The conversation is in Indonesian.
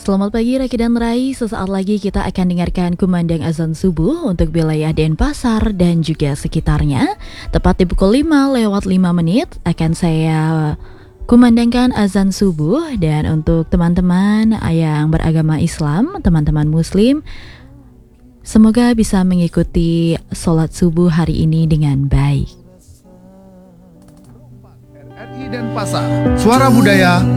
Selamat pagi Raki dan Rai, sesaat lagi kita akan dengarkan kumandang azan subuh untuk wilayah Denpasar dan juga sekitarnya. Tepat di pukul 5 lewat 5 menit akan saya kumandangkan azan subuh. Dan untuk teman-teman yang beragama Islam, teman-teman Muslim, semoga bisa mengikuti sholat subuh hari ini dengan baik. RRI Denpasar, suara budaya